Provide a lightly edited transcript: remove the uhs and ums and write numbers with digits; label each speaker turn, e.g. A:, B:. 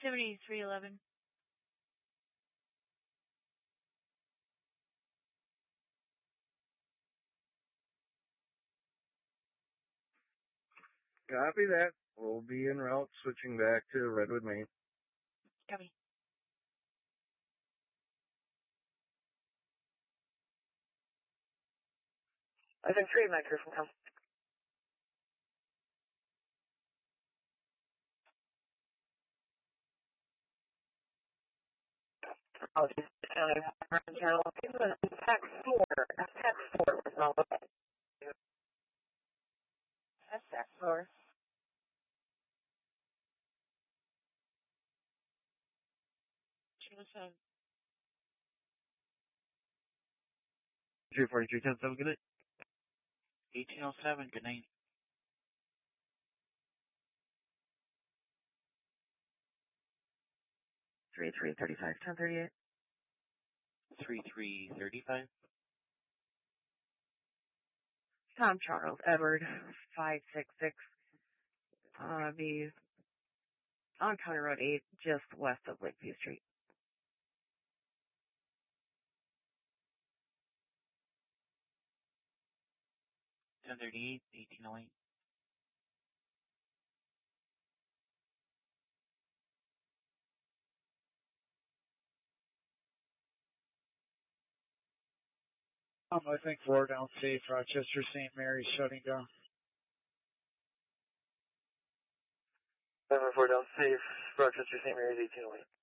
A: 7311.
B: Copy that. We'll be en route, switching back to Redwood, Maine.
A: Copy.
C: I've been 3 Micro from home. Oh, just counting channel. Tax 4 was not okay. That's tax 4.
A: Channel 7.
B: 243-10-7, good night.
D: 1807, good night.
C: 3335, 1038.
D: 3335.
C: Tom Charles Edward 566. Be on County Road 8, just west of Lakeview Street.
D: $1038, 1808.
E: I think 4 down safe, Rochester St. Mary's shutting down.
C: 7-4 down safe, Rochester St. Mary's 1808.